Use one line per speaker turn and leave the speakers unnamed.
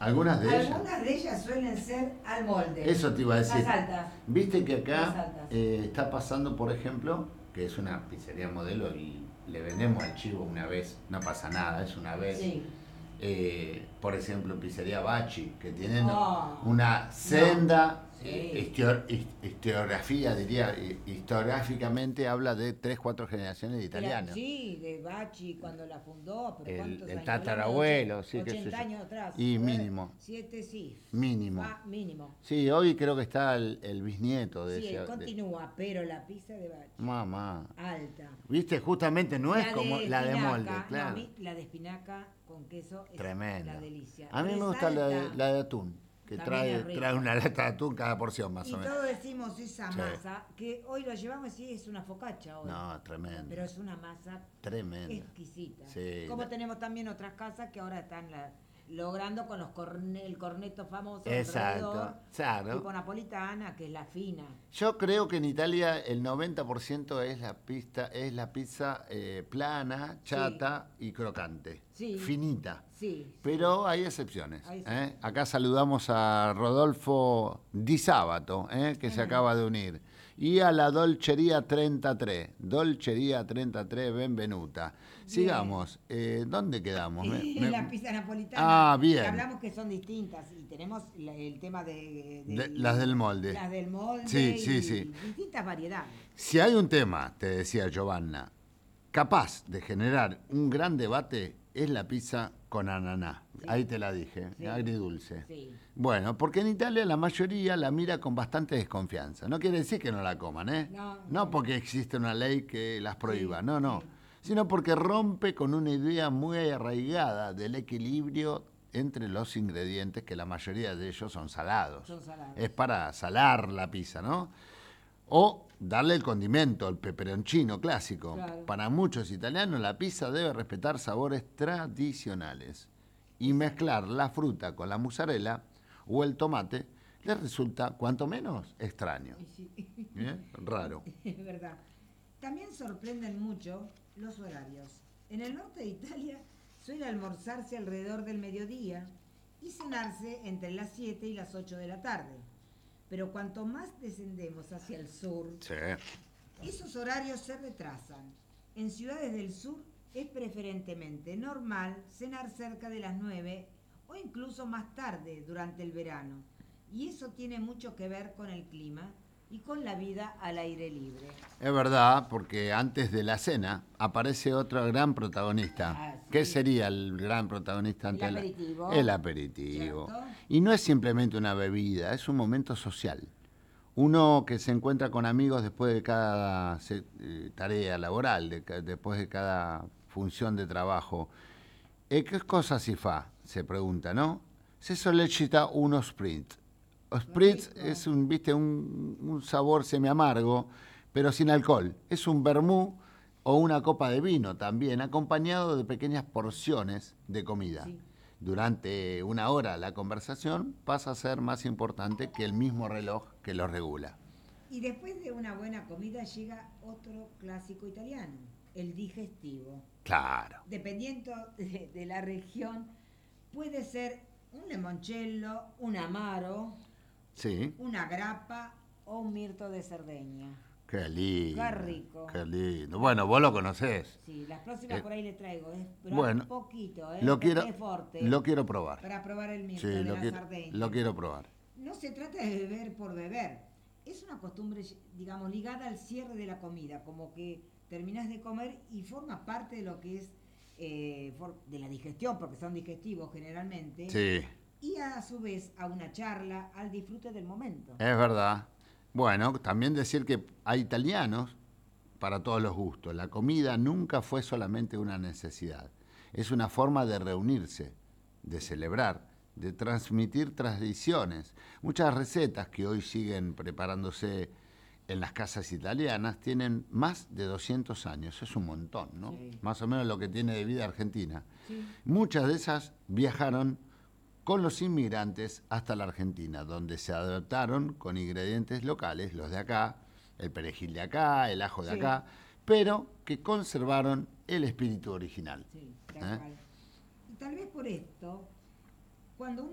Algunas de ellas.
Algunas de ellas suelen ser al molde.
Eso te iba a decir.
Más altas.
Viste que
Más
acá
altas.
está pasando, por ejemplo, que es una pizzería modelo y le vendemos al chivo una vez, no pasa nada, es una vez.
Sí.
Por ejemplo, pizzería Bachi, que tienen
Oh,
una senda
sí.
historiografía, diría, historiográficamente habla de 3, 4 generaciones de italianos.
Sí, de Bachi cuando la fundó, pero ¿cuántos
El
años?
tatarabuelo, sí, qué sé
80
yo.
años atrás.
Y
A ver,
mínimo.
7 sí.
Mínimo.
Mínimo.
Sí, hoy creo que está el bisnieto de
Sí,
ese.
él continúa, pero la pizza de Bachi,
Mamá.
alta.
Viste, justamente no es
La
como
de
la de
espinaca,
molde,
no,
claro.
la de espinaca con queso es
Tremenda.
la delicia.
A mí me gusta la de atún, que
También es
trae
rica.
una lata de atún cada porción más
Y
o menos.
todos decimos esa
Sí.
masa, que hoy lo llevamos y es una focaccia hoy.
No, tremendo.
Pero es una masa
Tremenda.
exquisita.
Sí,
Como tenemos también otras casas que ahora están logrando con el corneto famoso
Exacto,
alrededor,
claro.
tipo napolitana, que es la fina.
Yo creo que en Italia el 90% es la pizza plana, chata y crocante.
Sí.
Finita.
Sí.
Pero hay excepciones.
Hay excepciones.
Acá saludamos a Rodolfo Di Sábato, que se acaba de unir. Y a la Dolcería 33. Dolcería 33, benvenuta. Sigamos. ¿Dónde quedamos?
La pizza napolitana.
Ah, bien.
Que hablamos que son distintas y tenemos el tema de
Las del molde.
Las del molde.
Sí,
y
sí.
distintas variedades.
Si hay un tema, te decía Giovanna, capaz de generar un gran debate, es la pizza con ananá.
Sí.
Ahí te la dije,
Sí.
agridulce.
Sí.
Bueno, porque en Italia la mayoría la mira con bastante desconfianza. No quiere decir que no la coman, ¿eh? No porque existe una ley que las prohíba,
Sí,
no.
sí.
Sino porque rompe con una idea muy arraigada del equilibrio entre los ingredientes, que la mayoría de ellos son salados.
Son salados.
Es para salar la pizza, ¿no? O darle el condimento, el peperoncino clásico.
Claro.
Para muchos italianos la pizza debe respetar sabores tradicionales y mezclar la fruta con la mozzarella o el tomate les resulta cuanto menos extraño.
Sí.
Raro.
Es verdad. También sorprenden mucho los horarios. En el norte de Italia suele almorzarse alrededor del mediodía y cenarse entre las 7 y las 8 de la tarde. Pero cuanto más descendemos hacia el sur,
Sí.
esos horarios se retrasan. En ciudades del sur es preferentemente normal cenar cerca de las 9 o incluso más tarde durante el verano. Y eso tiene mucho que ver con el clima y con la vida al aire libre.
Es verdad, porque antes de la cena aparece otro gran protagonista.
Ah, sí.
¿Qué sería el gran protagonista antes
El aperitivo.
El aperitivo.
¿Cierto?
Y no es simplemente una bebida, es un momento social. Uno que se encuentra con amigos después de cada tarea laboral, después de cada función de trabajo. ¿Qué cosa si fa? Se pregunta, ¿no? Se solicita uno sprint. Spritz es un sabor semi-amargo, pero sin alcohol. Es un vermú o una copa de vino también, acompañado de pequeñas porciones de comida.
Sí.
Durante una hora la conversación pasa a ser más importante que el mismo reloj que lo regula.
Y después de una buena comida llega otro clásico italiano, el digestivo.
Claro.
Dependiendo de la región, puede ser un limoncello, un amaro,
Sí.
una grappa o un mirto de Cerdeña.
Qué lindo.
Qué rico.
Qué lindo. Bueno, vos lo conocés.
Sí, las próximas por ahí le traigo, pero
bueno,
poquito,
Lo
porque
quiero,
es fuerte,
lo quiero probar.
para probar el mirto
Sí,
de la Cerdeña.
lo quiero probar.
No se trata de beber por beber, es una costumbre, digamos, ligada al cierre de la comida, como que terminás de comer y forma parte de lo que es de la digestión, porque son digestivos generalmente,
Sí,
y a su vez a una charla, al disfrute del momento.
es verdad. Bueno, también decir que hay italianos para todos los gustos. La comida nunca fue solamente una necesidad. Es una forma de reunirse, de celebrar, de transmitir tradiciones. Muchas recetas que hoy siguen preparándose en las casas italianas tienen más de 200 años. Es un montón, ¿no?
Sí.
Más o menos lo que tiene de vida Argentina.
Sí.
Muchas de esas viajaron con los inmigrantes hasta la Argentina, donde se adaptaron con ingredientes locales, los de acá, el perejil de acá, el ajo de
Sí.
acá, pero que conservaron el espíritu original.
Sí, tal cual. Y tal vez por esto, cuando